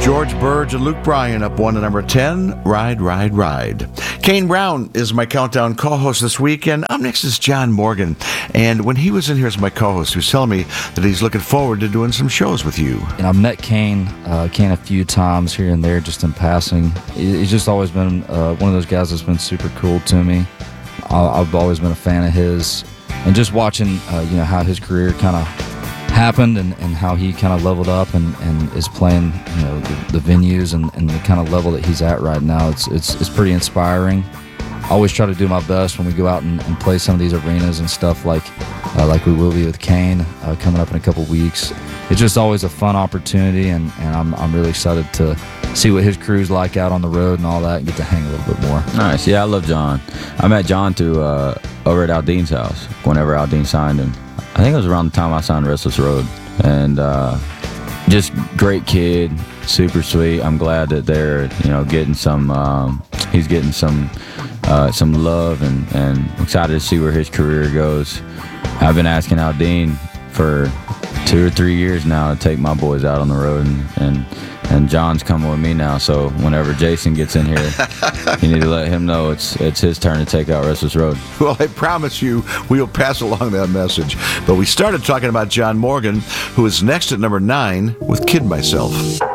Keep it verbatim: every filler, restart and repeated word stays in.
George Burge and Luke Bryan up one to number ten, Ride, Ride, Ride. Kane Brown is my Countdown co-host this week, and up next is John Morgan. And when he was in here as my co-host, he was telling me that he's looking forward to doing some shows with you. And I've met Kane, uh, Kane a few times here and there, just in passing. He's just always been uh, one of those guys that's been super cool to me. I've always been a fan of his, and just watching, uh, you know, how his career kind of happened and, and how he kind of leveled up and, and is playing, you know, the, the venues and, and the kind of level that he's at right now. It's it's it's pretty inspiring. I always try to do my best when we go out and, and play some of these arenas and stuff like uh, like we will be with Kane uh, coming up in a couple weeks. It's just always a fun opportunity, and, and I'm I'm really excited to see what his crew's like out on the road and all that, and get to hang a little bit more. Nice. Yeah, I love John. I met John through uh, over at Aldean's house whenever Aldean signed him. I think it was around the time I signed Restless Road. And uh, just great kid, super sweet. I'm glad that they're, you know, getting some, um, he's getting some uh, some love, and, and excited to see where his career goes. I've been asking Aldean for two or three years now to take my boys out on the road, and, and and John's coming with me now. So whenever Jason gets in here, you need to let him know it's it's his turn to take out Restless Road. Well, I promise you we'll pass along that message. But we started talking about John Morgan, who is next at number nine with Kid Myself.